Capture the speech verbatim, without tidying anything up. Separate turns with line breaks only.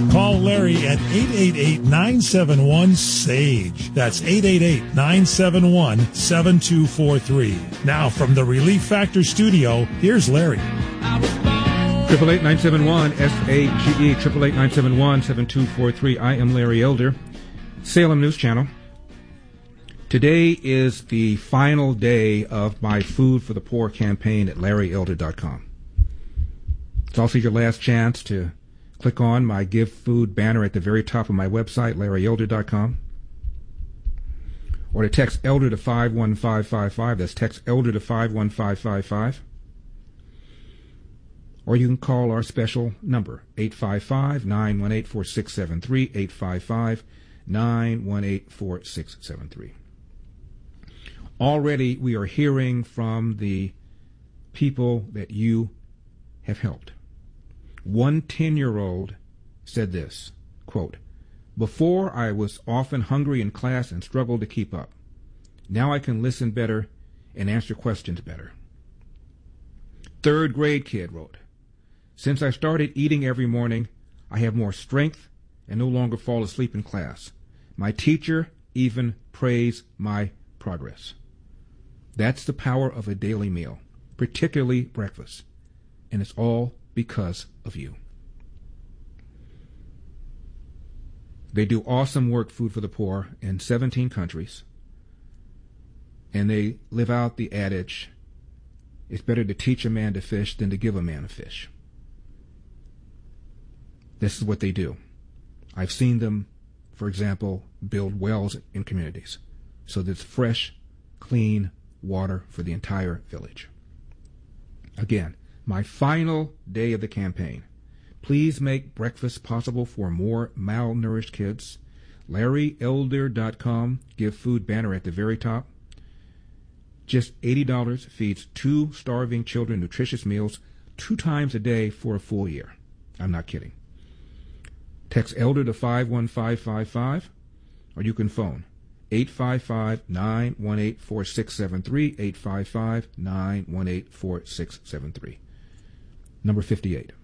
Call Larry at eight eight eight, nine seven one, S A G E. That's eight eight eight, nine seven one, seven two four three. Now from the Relief Factor studio, here's Larry.
Triple eight nine seven one S A G E. Triple eight nine seven one seven two four three. I am Larry Elder, Salem News Channel. Today is the final day of my Food for the Poor campaign at larry elder dot com. It's also your last chance to click on my Give Food banner at the very top of my website, larry elder dot com, or to text Elder to five one five five five. That's text Elder to five one five five five. Or you can call our special number, eight five five, nine one eight, four six seven three, eight five five, nine one eight, four six seven three. Already we are hearing from the people that you have helped. One ten-year-old said this, quote, "Before I was often hungry in class and struggled to keep up. Now I can listen better and answer questions better." Third grade kid wrote, "Since I started eating every morning, I have more strength and no longer fall asleep in class. My teacher even praised my progress." That's the power of a daily meal, particularly breakfast. And it's all because of you. They do awesome work, Food for the Poor, in seventeen countries. And they live out the adage, it's better to teach a man to fish than to give a man a fish. This is what they do. I've seen them, for example, build wells in communities so there's fresh, clean water for the entire village. Again, my final day of the campaign. Please make breakfast possible for more malnourished kids. larry elder dot com, Give Food banner at the very top. Just eighty dollars feeds two starving children nutritious meals two times a day for a full year. I'm not kidding. Text Elder to five one five five five, or you can phone eight five five, nine one eight, four six seven three, eight five five, nine one eight, four six seven three. Number fifty-eight.